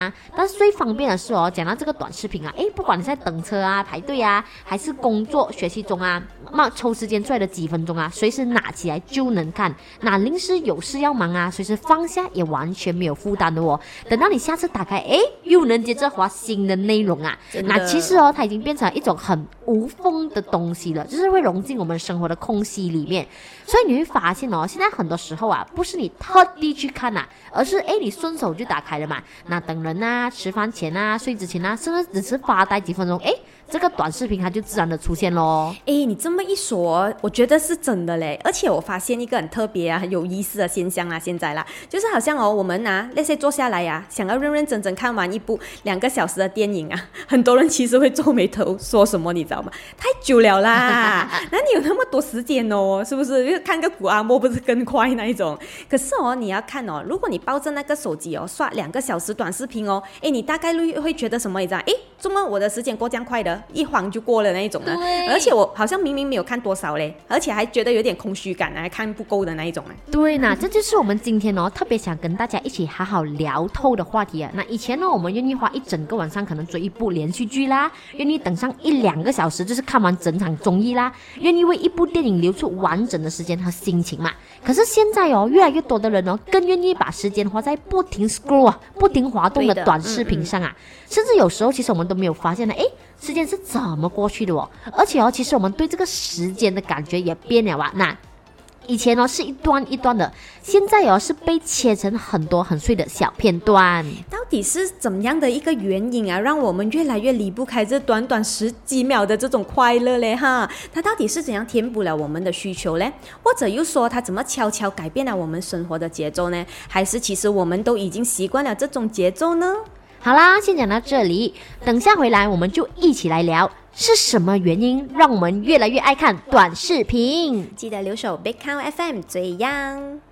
但是最方便的是讲到这个短视频啊，不管你在等车啊、排队啊，还是工作、学习中啊，抽时间出来的几分钟啊，随时拿起来就能看。那临时有事要忙啊，随时放下也完全没有负担的哦。等到你下次打开，又能接着滑新的内容啊。那其实它已经变成一种很无缝的东西了，就是会融进我们生活的空隙里面。所以你会发现现在很多时候啊，不是你特地去看啊，而是你顺手就打开了嘛。那等人啊、吃饭前啊、睡之前啊，甚至只是发呆几分钟，这个短视频它就自然的出现咯。 你这么一说，我觉得是真的嘞。而且我发现一个很特别啊、很有意思的现象啊，现在啦，就是好像我们那些坐下来啊，想要认认真真看完一部2个小时的电影啊，很多人其实会皱眉头，说什么你知道吗？太久了啦，哪里有那么多时间哦？是不是？看个古阿莫不是更快那一种？可是你要看如果你抱着那个手机刷2个小时短视频你大概率会觉得什么？你知道？怎么我的时间过这样快的？一晃就过了那一种呢，而且我好像明明没有看多少嘞，而且还觉得有点空虚感啊，看不够的那一种。 对呢，这就是我们今天特别想跟大家一起好好聊透的话题啊。那以前我们愿意花一整个晚上可能追一部连续剧啦，愿意等上1-2个小时就是看完整场综艺啦，愿意为一部电影留出完整的时间和心情嘛。可是现在越来越多的人更愿意把时间花在不停 scroll 啊、不停滑动的短视频上啊，甚至有时候其实我们都没有发现呢，时间是怎么过去的而且其实我们对这个时间的感觉也变了啊。那以前是一段一段的，现在是被切成很多很碎的小片段。 到底是怎么样的一个原因啊，让我们越来越离不开这短短10几秒的这种快乐嘞哈？它到底是怎样填补了我们的需求嘞？或者又说它怎么悄悄改变了我们生活的节奏呢？还是其实我们都已经习惯了这种节奏呢？ 好啦，先讲到这里，等下回来我们就一起来聊是什么原因让我们越来越爱看短视频。 记得留守 Big Count FM 最样。